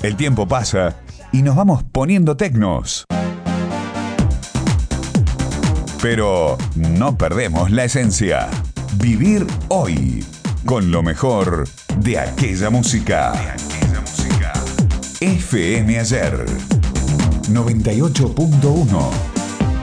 El tiempo pasa y nos vamos poniendo tecnos. Pero no perdemos la esencia. Vivir hoy con lo mejor de aquella música. FM Ayer 98.1